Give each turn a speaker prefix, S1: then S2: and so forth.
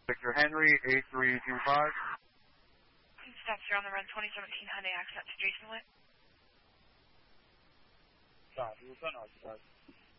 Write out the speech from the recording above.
S1: Victor Henry, 8325.
S2: Steps here on the run 2017 Hyundai Accent to Jason Witt.
S3: 打出3.2